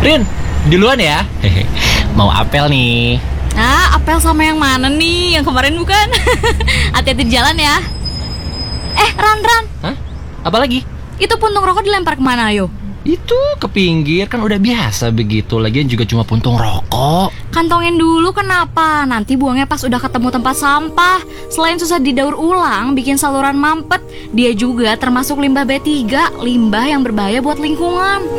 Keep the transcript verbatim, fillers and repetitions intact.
Rin, duluan ya. Hehe. Mau apel nih. Nah, apel sama yang mana nih? Yang kemarin bukan? Hati-hati di jalan ya. Eh, Ran, Ran. Hah? Apa lagi? Itu puntung rokok dilempar kemana, ayo? Itu ke pinggir, kan udah biasa begitu. Lagian juga cuma puntung rokok. Kantongin dulu kenapa? Nanti buangnya pas udah ketemu tempat sampah. Selain susah didaur ulang, bikin saluran mampet, dia juga termasuk limbah B tiga, limbah yang berbahaya buat lingkungan.